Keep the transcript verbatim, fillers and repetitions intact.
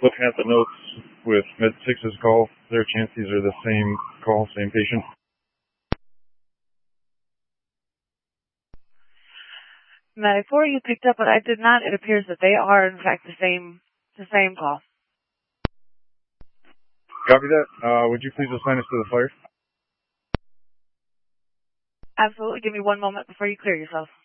looking at the notes with Med six's call, is there a chance these are the same call, same patient? Medic four, you picked up, but I did not. It appears that they are, in fact, the same the same call. Copy that. Uh, would you please assign us to the flyer? Absolutely. Give me one moment before you clear yourself.